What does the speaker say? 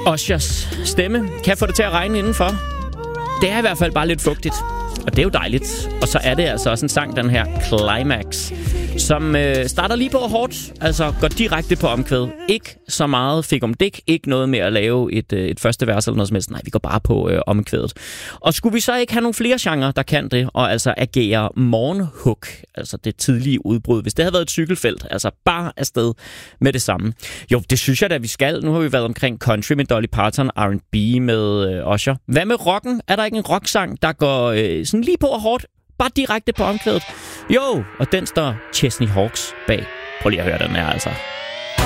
Ushers stemme kan få det til at regne indenfor. Det er i hvert fald bare lidt fugtigt, og det er jo dejligt. Og så er det altså også en sang, den her Climax, som starter lige på hårdt, altså går direkte på omkvæd. Ikke så meget fik om dæk, ikke noget med at lave et første vers eller noget som helst. Nej, vi går bare på omkvædet. Og skulle vi så ikke have nogle flere genrer, der kan det, og altså agere morgenhook, altså det tidlige udbrud, hvis det havde været et cykelfelt, altså bare afsted med det samme. Jo, det synes jeg da, vi skal. Nu har vi været omkring country med Dolly Parton, R&B med Usher. Hvad med rocken? Er der ikke en rocksang, der går sådan lige på og hårdt, bare direkte på omkvædet? Jo, og den står Chesney Hawks bag. Prøv lige at høre den her, altså.